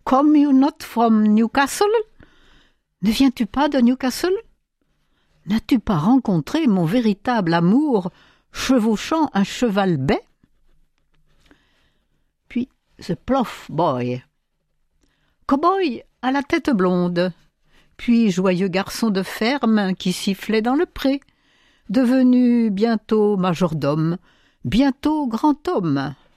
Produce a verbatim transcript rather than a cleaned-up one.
Come you not from Newcastle? Ne viens-tu pas de Newcastle? N'as-tu pas rencontré mon véritable amour chevauchant un cheval bai? Puis The Plough Boy. Cow-boy à la tête blonde, puis joyeux garçon de ferme qui sifflait dans le pré, devenu bientôt majordome, bientôt grand homme.